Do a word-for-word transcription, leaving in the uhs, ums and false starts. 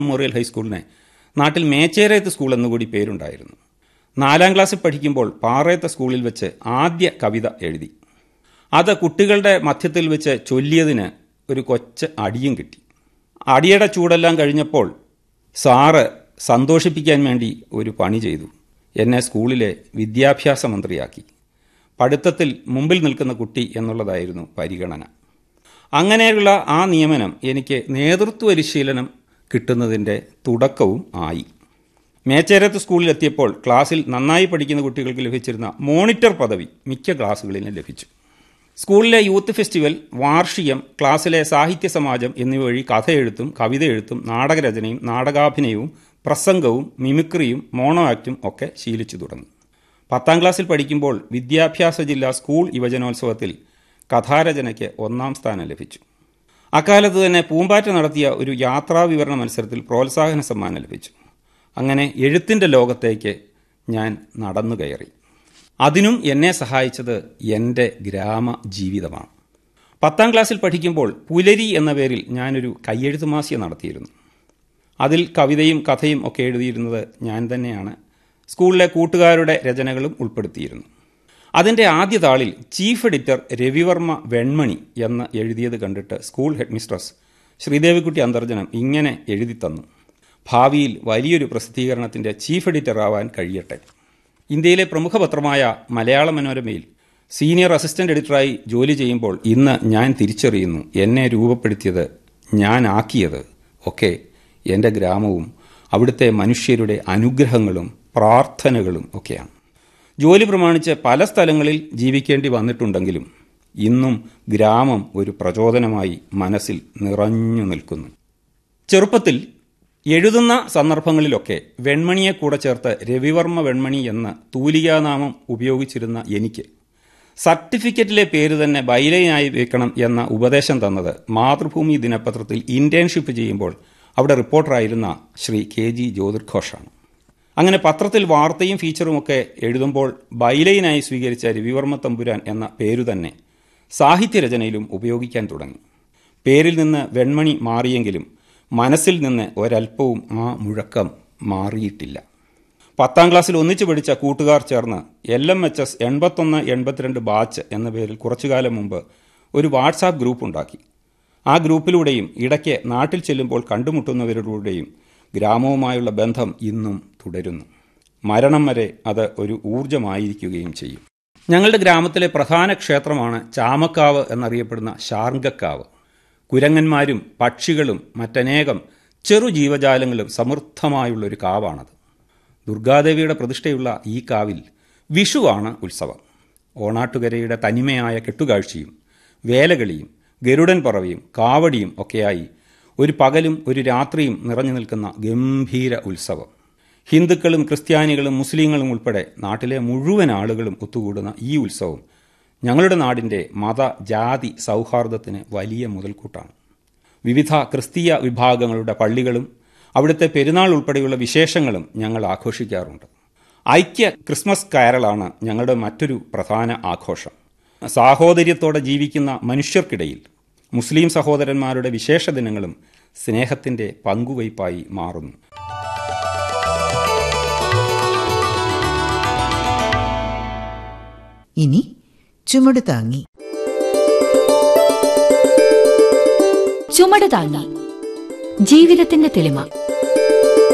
Memorial ഹൈസ്കൂളിനെ നാട്ടിൽ മേച്ചേരയത്ത് school എന്നുകൂടി പേരുണ്ടായിരുന്നു. നാലാം ക്ലാസ്സിൽ പഠിക്കുമ്പോൾ പാറയത്തെ സ്കൂളിൽ വെച്ച് ആദ്യ കവിത എഴുതി. അത് കുട്ടികളുടെ മധ്യത്തിൽ വെച്ച് ചൊല്ലിയതിന് ഒരു കൊച്ച അടിയും കിട്ടി. അടിയുടെ ചൂടെല്ലാം കഴിഞ്ഞപ്പോൾ സാറ് സന്തോഷിപ്പിക്കാൻ വേണ്ടി ഒരു പണി ചെയ്തു. എന്നെ സ്കൂളിലെ വിദ്യാഭ്യാസ മന്ത്രിയാക്കി. പഠിത്തത്തിൽ മുമ്പിൽ നിൽക്കുന്ന കുട്ടി എന്നുള്ളതായിരുന്നു പരിഗണന. അങ്ങനെയുള്ള ആ നിയമനം എനിക്ക് നേതൃത്വ പരിശീലനം കിട്ടുന്നതിൻ്റെ തുടക്കവും ആയി. മേച്ചേരത്ത് സ്കൂളിലെത്തിയപ്പോൾ ക്ലാസ്സിൽ നന്നായി പഠിക്കുന്ന കുട്ടികൾക്ക് ലഭിച്ചിരുന്ന മോണിറ്റർ പദവി മിക്ക ക്ലാസ്സുകളിലും ലഭിച്ചു. സ്കൂളിലെ യൂത്ത് ഫെസ്റ്റിവൽ, വാർഷികം, ക്ലാസ്സിലെ സാഹിത്യ സമാജം എന്നിവ വഴി കഥയെഴുത്തും കവിതയെഴുത്തും നാടകരചനയും നാടകാഭിനയവും പ്രസംഗവും മിമിക്രിയും മോണോ ആക്റ്റും ഒക്കെ ശീലിച്ചു തുടങ്ങി. പത്താം ക്ലാസ്സിൽ പഠിക്കുമ്പോൾ വിദ്യാഭ്യാസ ജില്ലാ സ്കൂൾ യുവജനോത്സവത്തിൽ കഥാരചനയ്ക്ക് ഒന്നാം സ്ഥാനം ലഭിച്ചു. അക്കാലത്ത് തന്നെ പൂമ്പാറ്റ നടത്തിയ ഒരു യാത്രാ വിവരണ മത്സരത്തിൽ പ്രോത്സാഹന സമ്മാനം ലഭിച്ചു. അങ്ങനെ എഴുത്തിൻ്റെ ലോകത്തേക്ക് ഞാൻ നടന്നു കയറി. അതിനും എന്നെ സഹായിച്ചത് എൻ്റെ ഗ്രാമ ജീവിതമാണ്. പത്താം ക്ലാസ്സിൽ പഠിക്കുമ്പോൾ പുലരി എന്ന പേരിൽ ഞാനൊരു കയ്യെഴുത്ത് മാസിക നടത്തിയിരുന്നു. അതിൽ കവിതയും കഥയും ഒക്കെ എഴുതിയിരുന്നത് ഞാൻ തന്നെയാണ്. സ്കൂളിലെ കൂട്ടുകാരുടെ രചനകളും ഉൾപ്പെടുത്തിയിരുന്നു. അതിൻ്റെ ആദ്യ താളിൽ ചീഫ് എഡിറ്റർ രവിവർമ്മ വെൺമണി എന്ന് എഴുതിയത് കണ്ടിട്ട് സ്കൂൾ ഹെഡ് മിസ്ട്രസ് ശ്രീദേവിക്കുട്ടി അന്തർജനം ഇങ്ങനെ എഴുതി തന്നു: ഭാവിയിൽ വലിയൊരു പ്രസിദ്ധീകരണത്തിൻ്റെ ചീഫ് എഡിറ്റർ ആവാൻ കഴിയട്ടെ. ഇന്ത്യയിലെ പ്രമുഖ പത്രമായ മലയാള മനോരമയിൽ സീനിയർ അസിസ്റ്റന്റ് എഡിറ്ററായി ജോലി ചെയ്യുമ്പോൾ ഇന്ന് ഞാൻ തിരിച്ചറിയുന്നു, എന്നെ രൂപപ്പെടുത്തിയത്, ഞാൻ ആക്കിയത് ഒക്കെ എൻ്റെ ഗ്രാമവും അവിടുത്തെ മനുഷ്യരുടെ അനുഗ്രഹങ്ങളും പ്രാർത്ഥനകളും ഒക്കെയാണ്. ജോലി പ്രമാണിച്ച് പല സ്ഥലങ്ങളിൽ ജീവിക്കേണ്ടി വന്നിട്ടുണ്ടെങ്കിലും ഇന്നും ഗ്രാമം ഒരു പ്രചോദനമായി മനസ്സിൽ നിറഞ്ഞു നിൽക്കുന്നു. ചെറുപ്പത്തിൽ എഴുതുന്ന സന്ദർഭങ്ങളിലൊക്കെ വെൺമണിയെ കൂടെ ചേർത്ത് രവിവർമ്മ വെൺമണി എന്ന തൂലികാനാമം ഉപയോഗിച്ചിരുന്ന എനിക്ക് സർട്ടിഫിക്കറ്റിലെ പേര് തന്നെ ബൈലൈനായി വെക്കണം എന്ന ഉപദേശം തന്നത് മാതൃഭൂമി ദിനപത്രത്തിൽ ഇന്റേൺഷിപ്പ് ചെയ്യുമ്പോൾ അവിടെ റിപ്പോർട്ടറായിരുന്ന ശ്രീ കെ ജി ജ്യോതിർഘോഷാണ്. അങ്ങനെ പത്രത്തിൽ വാർത്തയും ഫീച്ചറുമൊക്കെ എഴുതുമ്പോൾ ബൈലൈനായി സ്വീകരിച്ച രവിവർമ്മ തമ്പുരാൻ എന്ന പേരു തന്നെ സാഹിത്യരചനയിലും ഉപയോഗിക്കാൻ തുടങ്ങി. പേരിൽ നിന്ന് വെൺമണി മാറിയെങ്കിലും മനസ്സിൽ നിന്ന് ഒരൽപ്പവും ആ മുഴക്കം മാറിയിട്ടില്ല. പത്താം ക്ലാസ്സിൽ ഒന്നിച്ചു പഠിച്ച കൂട്ടുകാർ ചേർന്ന് എൽ എം എച്ച് എസ് എൺപത്തൊന്ന് എൺപത്തിരണ്ട് ബാച്ച് എന്ന പേരിൽ കുറച്ചുകാലം മുമ്പ് ഒരു വാട്സാപ്പ് ഗ്രൂപ്പ് ഉണ്ടാക്കി. ആ ഗ്രൂപ്പിലൂടെയും ഇടയ്ക്ക് നാട്ടിൽ ചെല്ലുമ്പോൾ കണ്ടുമുട്ടുന്നവരിലൂടെയും ഗ്രാമവുമായുള്ള ബന്ധം ഇന്നും തുടരുന്നു. മരണം വരെ അത് ഒരു ഊർജമായിരിക്കുകയും ചെയ്യും. ഞങ്ങളുടെ ഗ്രാമത്തിലെ പ്രധാന ക്ഷേത്രമാണ് ചാമക്കാവ് എന്നറിയപ്പെടുന്ന ശാർങ്കക്കാവ്. കുരങ്ങന്മാരും പക്ഷികളും മറ്റനേകം ചെറു ജീവജാലങ്ങളും സമൃദ്ധമായുള്ളൊരു കാവാണത്. ദുർഗാദേവിയുടെ പ്രതിഷ്ഠയുള്ള ഈ കാവിൽ വിഷുവാണ് ഉത്സവം. ഓണാട്ടുകരയുടെ തനിമയായ കെട്ടുകാഴ്ചയും വേലകളിയും ഗരുഡൻ പറവയും കാവടിയും ഒക്കെയായി ഒരു പകലും ഒരു രാത്രിയും നിറഞ്ഞു നിൽക്കുന്ന ഗംഭീര ഉത്സവം. ഹിന്ദുക്കളും ക്രിസ്ത്യാനികളും മുസ്ലിങ്ങളും ഉൾപ്പെടെ നാട്ടിലെ മുഴുവൻ ആളുകളും ഒത്തുകൂടുന്ന ഈ ഉത്സവം ഞങ്ങളുടെ നാടിൻ്റെ മത ജാതി സൗഹാർദ്ദത്തിന് വലിയ മുതൽക്കൂട്ടാണ്. വിവിധ ക്രിസ്തീയ വിഭാഗങ്ങളുടെ പള്ളികളും അവിടുത്തെ പെരുന്നാൾ ഉൾപ്പെടെയുള്ള വിശേഷങ്ങളും ഞങ്ങൾ ആഘോഷിക്കാറുണ്ട്. ഐക്യ ക്രിസ്മസ് കാരളാണ് ഞങ്ങളുടെ മറ്റൊരു പ്രധാന ആഘോഷം. സാഹോദര്യത്തോടെ ജീവിക്കുന്ന മനുഷ്യർക്കിടയിൽ മുസ്ലിം സഹോദരന്മാരുടെ വിശേഷ ദിനങ്ങളും സ്നേഹത്തിൻ്റെ പങ്കുവയ്പായി മാറുന്നു. ഇനി ചുമട് താങ്ങി. ചുമട് താങ്ങി, ജീവിതത്തിന്റെ തെളിമ.